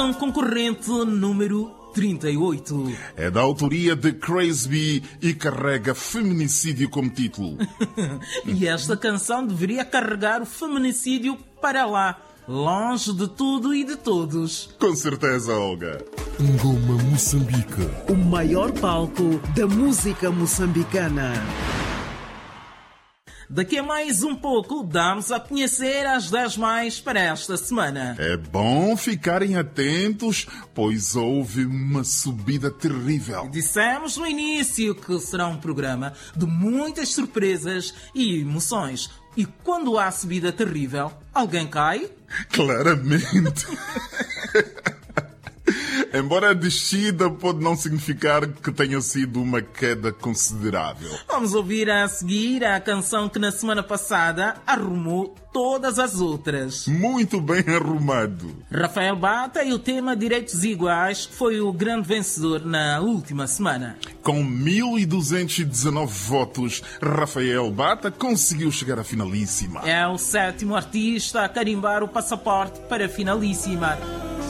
Concorrente número 38. É da autoria de Crazy B e carrega feminicídio como título. E esta canção deveria carregar o feminicídio para lá, longe de tudo e de todos. Com certeza, Olga. Ngoma Moçambique, o maior palco da música moçambicana. Daqui a mais um pouco, damos a conhecer as 10 mais para esta semana. É bom ficarem atentos, pois houve uma subida terrível. Dissemos no início que será um programa de muitas surpresas e emoções. E quando há subida terrível, alguém cai? Claramente. Embora a descida pode não significar que tenha sido uma queda considerável. Vamos ouvir a seguir a canção que na semana passada arrumou todas as outras. Muito bem arrumado. Rafael Bata e o tema Direitos Iguais foi o grande vencedor na última semana. Com 1.219 votos, Rafael Bata conseguiu chegar à finalíssima. É o 7º artista a carimbar o passaporte para a finalíssima.